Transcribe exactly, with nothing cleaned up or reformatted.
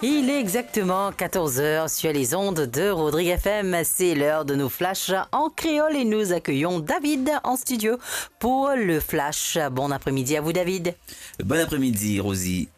Il est exactement quatorze heures sur les ondes de Rodrigue F M. C'est l'heure de nos flashs en créole et nous accueillons David en studio pour le flash. Bon après-midi à vous, David. Bon après-midi, Rosie.